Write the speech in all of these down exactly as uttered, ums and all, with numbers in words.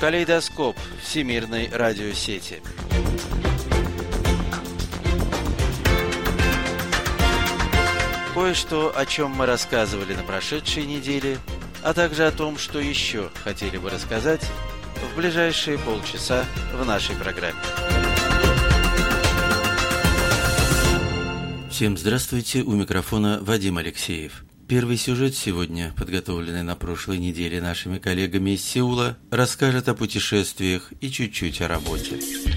Калейдоскоп всемирной радиосети. Кое-что, о чем мы рассказывали на прошедшей неделе, а также о том, что еще хотели бы рассказать в ближайшие полчаса в нашей программе. Всем здравствуйте, у микрофона Вадим Алексеев. Первый сюжет сегодня, подготовленный на прошлой неделе нашими коллегами из Сеула, расскажет о путешествиях и чуть-чуть о работе.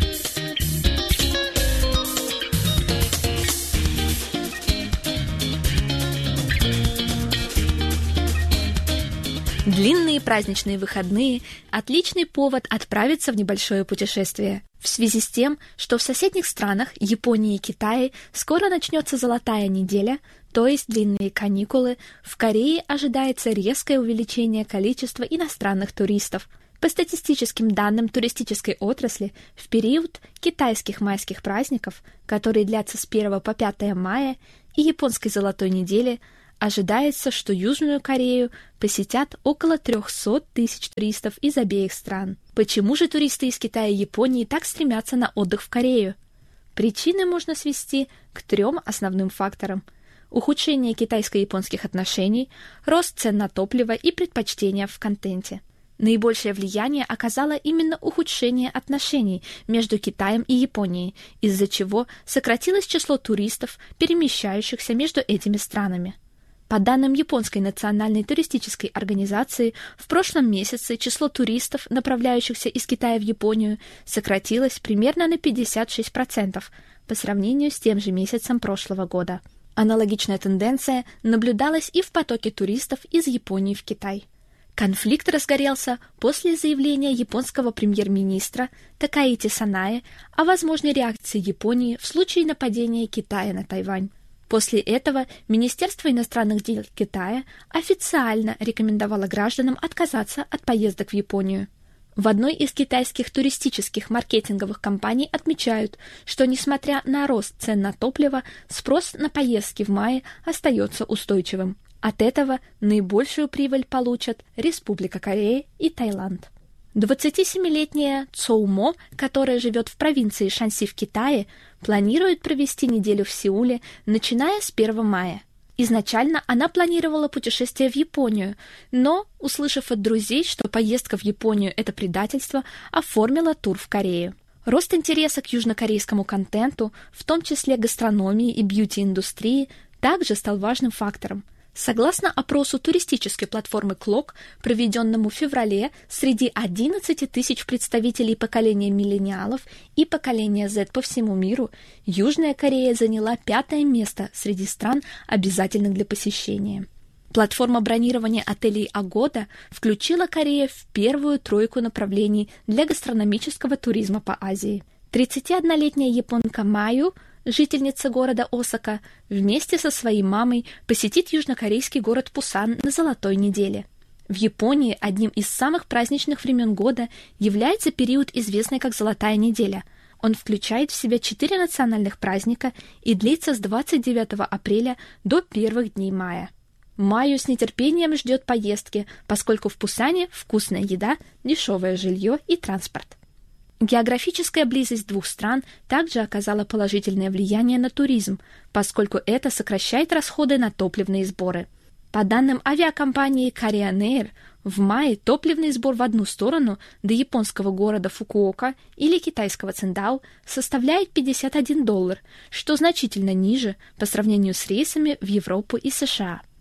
Длинные праздничные выходные – отличный повод отправиться в небольшое путешествие. В связи с тем, что в соседних странах Японии и Китае скоро начнется золотая неделя, то есть длинные каникулы, в Корее ожидается резкое увеличение количества иностранных туристов. По статистическим данным туристической отрасли, в период китайских майских праздников, которые длятся с первого по пятое мая, и японской золотой недели, ожидается, что Южную Корею посетят около триста тысяч туристов из обеих стран. Почему же туристы из Китая и Японии так стремятся на отдых в Корею? Причины можно свести к трем основным факторам: ухудшение китайско-японских отношений, рост цен на топливо и предпочтения в контенте. Наибольшее влияние оказало именно ухудшение отношений между Китаем и Японией, из-за чего сократилось число туристов, перемещающихся между этими странами. По данным Японской национальной туристической организации, в прошлом месяце число туристов, направляющихся из Китая в Японию, сократилось примерно на пятьдесят шесть процентов по сравнению с тем же месяцем прошлого года. Аналогичная тенденция наблюдалась и в потоке туристов из Японии в Китай. Конфликт разгорелся после заявления японского премьер-министра Такаити Санае о возможной реакции Японии в случае нападения Китая на Тайвань. После этого Министерство иностранных дел Китая официально рекомендовало гражданам отказаться от поездок в Японию. В одной из китайских туристических маркетинговых компаний отмечают, что, несмотря на рост цен на топливо, спрос на поездки в мае остается устойчивым. От этого наибольшую прибыль получат Республика Корея и Таиланд. двадцатисемилетняя Цоу Мо, которая живет в провинции Шанси в Китае, планирует провести неделю в Сеуле, начиная с первого мая. Изначально она планировала путешествие в Японию, но, услышав от друзей, что поездка в Японию – это предательство, оформила тур в Корею. Рост интереса к южнокорейскому контенту, в том числе гастрономии и бьюти-индустрии, также стал важным фактором. Согласно опросу туристической платформы Клок, проведенному в феврале среди одиннадцати тысяч представителей поколения миллениалов и поколения Z по всему миру, Южная Корея заняла пятое место среди стран, обязательных для посещения. Платформа бронирования отелей Agoda включила Корею в первую тройку направлений для гастрономического туризма по Азии. тридцатиоднолетняя японка Маю, жительница города Осака, вместе со своей мамой посетит южнокорейский город Пусан на золотой неделе. В Японии одним из самых праздничных времен года является период, известный как «Золотая неделя». Он включает в себя четыре национальных праздника и длится с двадцать девятого апреля до первых дней мая. Маю с нетерпением ждет поездки, поскольку в Пусане вкусная еда, дешевое жилье и транспорт. Географическая близость двух стран также оказала положительное влияние на туризм, поскольку это сокращает расходы на топливные сборы. По данным авиакомпании Korean Air, в мае топливный сбор в одну сторону до японского города Фукуока или китайского Циндао составляет пятьдесят один доллар, что значительно ниже по сравнению с рейсами в Европу и США.